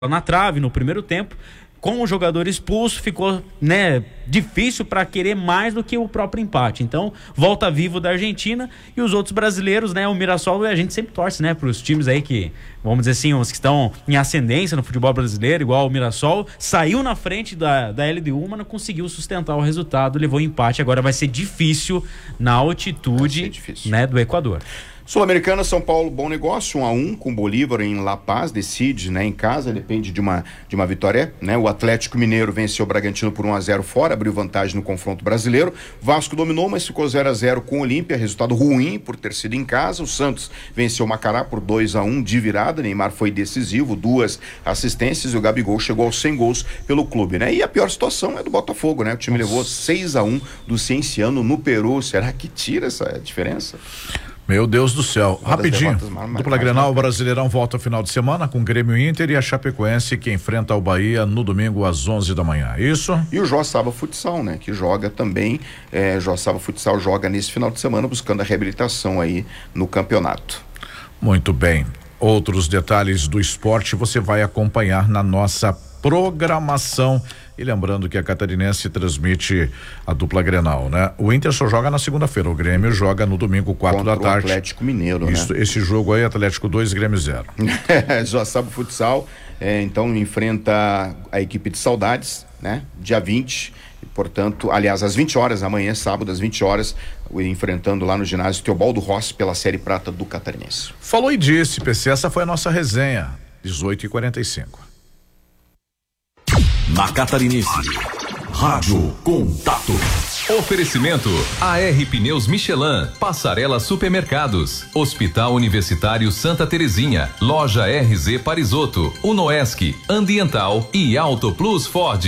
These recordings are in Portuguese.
na trave no primeiro tempo. Com o jogador expulso, ficou, difícil para querer mais do que o próprio empate. Então, volta vivo da Argentina e os outros brasileiros, o Mirassol, a gente sempre torce, para os times aí que, vamos dizer assim, os que estão em ascendência no futebol brasileiro, igual o Mirassol, saiu na frente da LDU, mas não conseguiu sustentar o resultado, levou empate. Agora vai ser difícil na altitude, do Equador. Sul-Americana, São Paulo, bom negócio, 1-1 com Bolívar em La Paz, decide, em casa, depende de uma vitória, O Atlético Mineiro venceu o Bragantino por 1-0 fora, abriu vantagem no confronto brasileiro. Vasco dominou, mas ficou 0-0 com o Olímpia, resultado ruim por ter sido em casa. O Santos venceu o Macará por 2-1 de virada, Neymar foi decisivo, 2 assistências e o Gabigol chegou aos 100 gols pelo clube, E a pior situação é do Botafogo, O time levou 6-1 do Cienciano no Peru. Será que tira essa diferença? Meu Deus do céu. Rapidinho, dupla Grenal, o Brasileirão volta final de semana com Grêmio Inter e a Chapecoense, que enfrenta o Bahia no domingo às 11 da manhã, isso? E o Joaçaba Futsal, que joga também, Joaçaba Futsal joga nesse final de semana buscando a reabilitação aí no campeonato. Muito bem, outros detalhes do esporte você vai acompanhar na nossa programação. E lembrando que a Catarinense transmite a dupla Grenal, O Inter só joga na segunda-feira, o Grêmio joga no domingo, 4 da tarde. O Atlético Mineiro, Esse jogo aí, Atlético 2, Grêmio 0. Joaçaba Futsal, então enfrenta a equipe de Saudades, dia 20, e, portanto, aliás, às 20 horas, amanhã, sábado, às 20 horas, enfrentando lá no ginásio Teobaldo Rossi pela Série Prata do Catarinense. Falou e disse, PC, essa foi a nossa resenha, 18h45. Na Catarinense, Rádio Contato. Oferecimento AR Pneus Michelin, Passarela Supermercados, Hospital Universitário Santa Terezinha, Loja RZ Parisotto, Unoesc, Ambiental e Auto Plus Ford.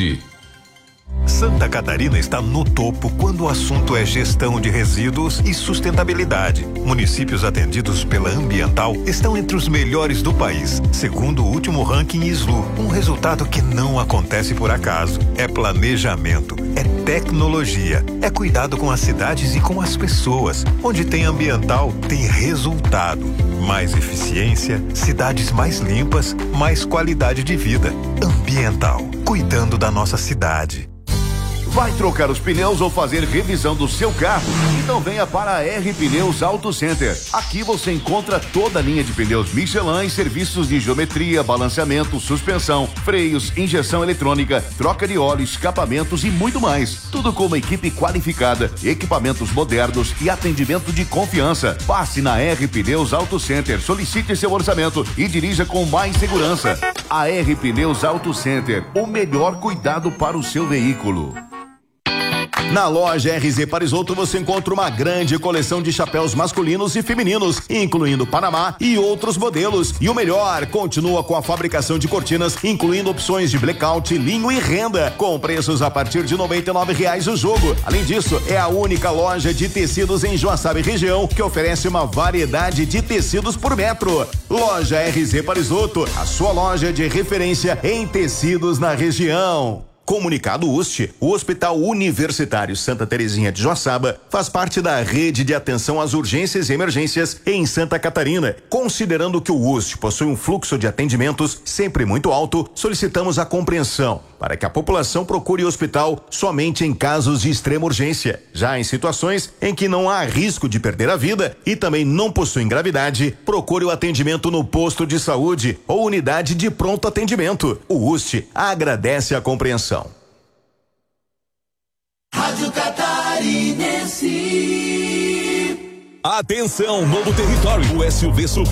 Santa Catarina está no topo quando o assunto é gestão de resíduos e sustentabilidade. Municípios atendidos pela Ambiental estão entre os melhores do país, segundo o último ranking SLU. Um resultado que não acontece por acaso. É planejamento, é tecnologia, é cuidado com as cidades e com as pessoas. Onde tem Ambiental, tem resultado. Mais eficiência, cidades mais limpas, mais qualidade de vida. Ambiental, cuidando da nossa cidade. Vai trocar os pneus ou fazer revisão do seu carro? Então venha para a R Pneus Auto Center. Aqui você encontra toda a linha de pneus Michelin e serviços de geometria, balanceamento, suspensão, freios, injeção eletrônica, troca de óleo, escapamentos e muito mais. Tudo com uma equipe qualificada, equipamentos modernos e atendimento de confiança. Passe na R Pneus Auto Center, solicite seu orçamento e dirija com mais segurança. A R Pneus Auto Center, o melhor cuidado para o seu veículo. Na loja RZ Parisotto você encontra uma grande coleção de chapéus masculinos e femininos, incluindo Panamá e outros modelos. E o melhor, continua com a fabricação de cortinas, incluindo opções de blackout, linho e renda, com preços a partir de R$99 o jogo. Além disso, é a única loja de tecidos em Joaçaba e região que oferece uma variedade de tecidos por metro. Loja RZ Parisotto, a sua loja de referência em tecidos na região. Comunicado UST, o Hospital Universitário Santa Terezinha de Joaçaba faz parte da rede de atenção às urgências e emergências em Santa Catarina. Considerando que o UST possui um fluxo de atendimentos sempre muito alto, solicitamos a compreensão para que a população procure o hospital somente em casos de extrema urgência. Já em situações em que não há risco de perder a vida e também não possui gravidade, procure o atendimento no posto de saúde ou unidade de pronto atendimento. O UST agradece a compreensão. Rádio Catarinense. Atenção, novo território, o SUV Super